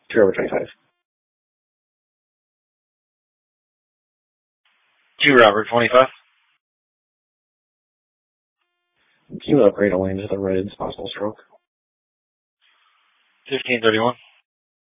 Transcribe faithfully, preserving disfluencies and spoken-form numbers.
two over twenty-five. Two Robert, twenty-five. Can you upgrade a lane to the red possible stroke? Fifteen thirty-one.